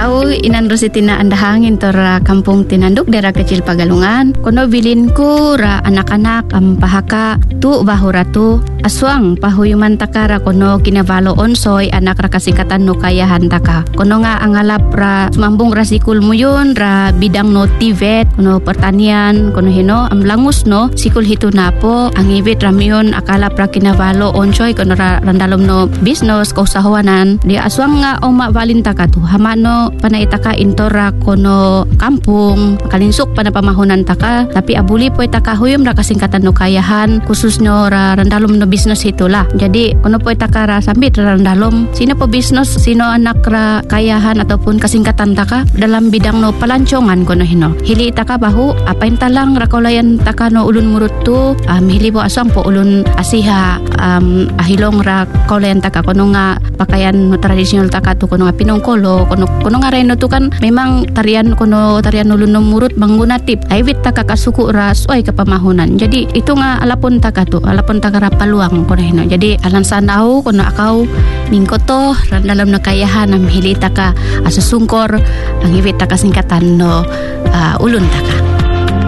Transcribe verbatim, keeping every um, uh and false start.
Au inan rositina andahangin tora kampung Tinanduk daerah kecil Pagalungan. Kono bilin ku ra anak-anak am pahaka tu bahura tu aswang pahuyuman takara kono kinavalo onsoy anak ra kasingkatan no kayahan taka. Kono nga angalap ra sumambung rasikul muyun ra bidang no tivet kono pertanian kono hino am langus no sikul hitu napo ang ibit ramion akalap ra kinavalo onsoy kono ra randalom no business kausahawanan di aswang nga oma valintaka tu hamano panaitaka intora kono kampung kalinsuk pana pamahunan taka tapi abuli po itaka huyum ra kasingkatan no kayahan khususnya ra randalom no business itulah. Jadi kono po itaka ra sambit ra randalom sino po business sino anak ra kayahan ataupun kasingkatan taka dalam bidang no palancongan kono hino hili itaka bahu apa intalang ra kaulayan taka no ulun murut tu um, hili po aswang po ulun asiha um, ahilong ra kaulayan taka kono nga pakaian no tradisional taka tu kono nga pinongkolo kono kono nga reno tu kan memang tarian kono tarian ulun no murut manggunatip aywit taka kasuku ras oy kapamahunan. Jadi itu nga alapon taka tu alapon taka ra paluang kono hino. Jadi alan sanau kono akaw ningkoto dalam nakayahan am hili taka asusungkor ang iwit taka singkatan no uh, ulun taka.